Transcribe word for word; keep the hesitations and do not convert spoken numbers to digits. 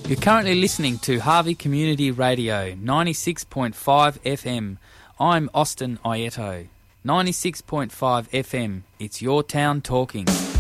You're currently listening to Harvey Community Radio, ninety-six point five F M. I'm Austin Aieto. ninety-six point five F M, it's your town talking.